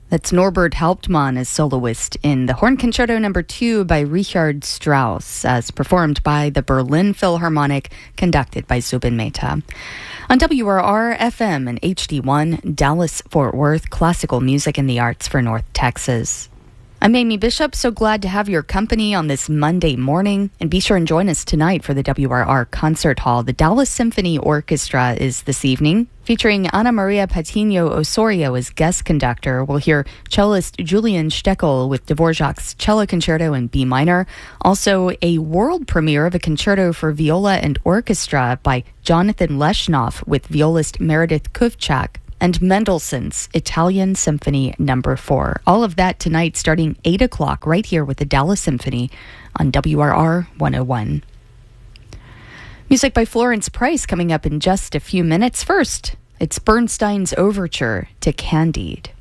That's Norbert Hauptmann as soloist in the Horn Concerto No. 2 by Richard Strauss, as performed by the Berlin Philharmonic, conducted by Zubin Mehta. On WRR-FM and HD1, Dallas-Fort Worth, classical music and the arts for North Texas. I'm Amy Bishop, so glad to have your company on this Monday morning. And be sure and join us tonight for the WRR Concert Hall. The Dallas Symphony Orchestra is this evening, featuring Ana Maria Patino Osorio as guest conductor. We'll hear cellist Julian Steckel with Dvorak's Cello Concerto in B minor. Also, a world premiere of a concerto for viola and orchestra by Jonathan Leshnoff with violist Meredith Kuvchak, and Mendelssohn's Italian Symphony No. 4. All of that tonight starting 8 o'clock right here with the Dallas Symphony on WRR 101. Music by Florence Price coming up in just a few minutes. First, it's Bernstein's Overture to Candide.